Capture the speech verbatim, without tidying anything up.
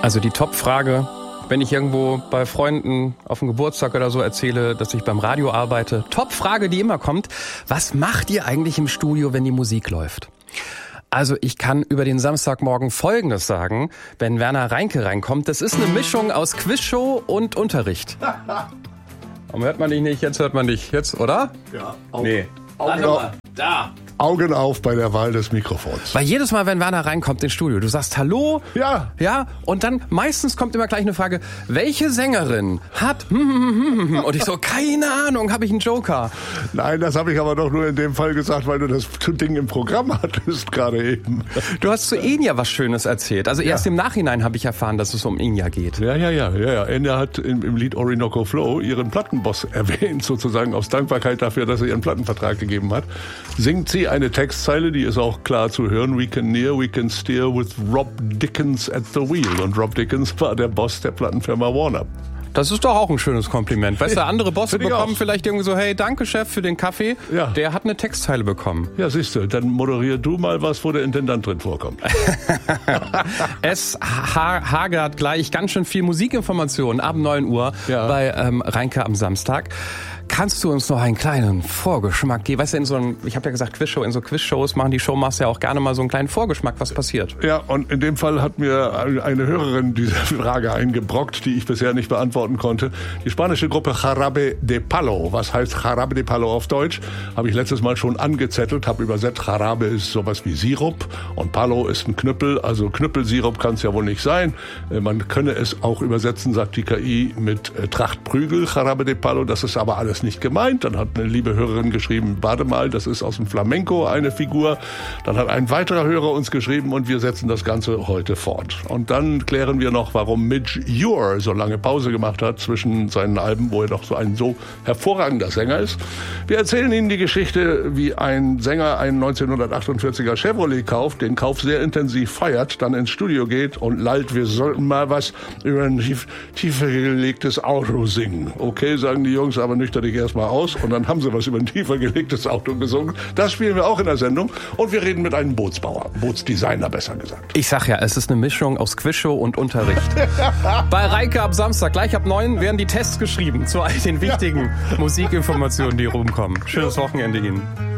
Also die Top-Frage, wenn ich irgendwo bei Freunden auf dem Geburtstag oder so erzähle, dass ich beim Radio arbeite. Top-Frage, die immer kommt, was macht ihr eigentlich im Studio, wenn die Musik läuft? Also ich kann über den Samstagmorgen Folgendes sagen, wenn Werner Reinke reinkommt. Das ist eine Mischung aus Quizshow und Unterricht. Warum hört man dich nicht? Jetzt hört man dich. Jetzt, oder? Ja. Augen, Nee. Augen, auf, Da. Augen auf bei der Wahl des Mikrofons. Weil jedes Mal, wenn Werner reinkommt ins Studio, du sagst Hallo. Ja. Ja, und dann meistens kommt immer gleich eine Frage, welche Sängerin hat hm, hm, hm, hm, und ich so, keine Ahnung, habe ich einen Joker? Nein, das habe ich aber doch nur in dem Fall gesagt, weil du das Ding im Programm hattest gerade eben. Du hast zu Enya was Schönes erzählt. Also erst Ja. im Nachhinein habe ich erfahren, dass es um Enya geht. Ja, ja, ja, ja, ja. Enya hat im, im Lied Orinoco Flow ihren Plattenboss erwähnt, sozusagen aus Dankbarkeit dafür, dass er ihren Plattenvertrag gegeben hat. Singt sie eine Textzeile, die ist auch klar zu hören. We can near, we can steer with Rob Dickens at the wheel. Und Rob Dickens war der Boss der Plattenfirma Warner. Das ist doch auch ein schönes Kompliment. Weißt du, andere Bosse Find ich bekommen auch. vielleicht irgendwie so, hey, danke Chef für den Kaffee. Ja. Der hat eine Textzeile bekommen. Ja, siehst du, dann moderier du mal was, wo der Intendant drin vorkommt. Es ha hagert gleich ganz schön viel Musikinformationen ab neun Uhr Ja. bei ähm, Reinke am Samstag. Kannst du uns noch einen kleinen Vorgeschmack geben? Weißt du, in so einem, ich habe ja gesagt Quizshow, in so Quizshows machen die Showmaster ja auch gerne mal so einen kleinen Vorgeschmack, was passiert. Ja, und in dem Fall hat mir eine Hörerin diese Frage eingebrockt, die ich bisher nicht beantworten konnte. Die spanische Gruppe Jarabe de Palo, was heißt Jarabe de Palo auf Deutsch, habe ich letztes Mal schon angezettelt, habe übersetzt, Jarabe ist sowas wie Sirup und Palo ist ein Knüppel, also Knüppelsirup kann es ja wohl nicht sein. Man könne es auch übersetzen, sagt die K I, mit Trachtprügel, Jarabe de Palo, das ist aber alles nicht gemeint. Dann hat eine liebe Hörerin geschrieben, warte mal, das ist aus dem Flamenco eine Figur. Dann hat ein weiterer Hörer uns geschrieben und wir setzen das Ganze heute fort. Und dann klären wir noch, warum Midge Ure so lange Pause gemacht hat zwischen seinen Alben, wo er doch so ein so hervorragender Sänger ist. Wir erzählen Ihnen die Geschichte, wie ein Sänger einen neunzehnhundertachtundvierziger Chevrolet kauft, den Kauf sehr intensiv feiert, dann ins Studio geht und lallt, wir sollten mal was über ein tief, tiefer gelegtes Auto singen. Okay, sagen die Jungs, aber nüchtern dich erstmal aus. Und dann haben sie was über ein tiefer gelegtes Auto gesungen. Das spielen wir auch in der Sendung. Und wir reden mit einem Bootsbauer, Bootsdesigner besser gesagt. Ich sag ja, es ist eine Mischung aus Quizshow und Unterricht. Bei Reinke ab Samstag, gleich ab neun, werden die Tests geschrieben zu all den wichtigen Musikinformationen, die rumkommen. Schönes Wochenende Ihnen.